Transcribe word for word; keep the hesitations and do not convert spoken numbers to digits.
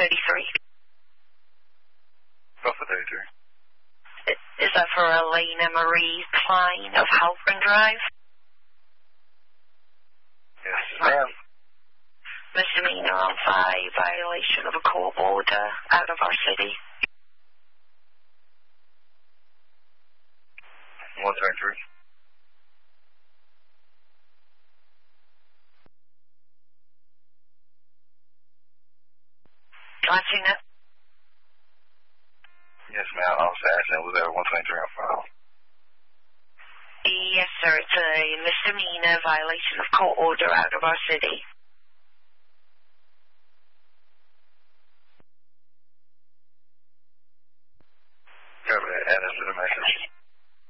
thirty-three. Buffer thirty-three. Is that for Elena Marie Klein of Halpern Drive? Yes, ma'am. Misdemeanor on five, violation of a court order out of our city. one thirty-three. Watching it? Yes, ma'am. Officer Ashton was at one twenty-three on file. Yes, sir. It's a misdemeanor violation of court order out of our city.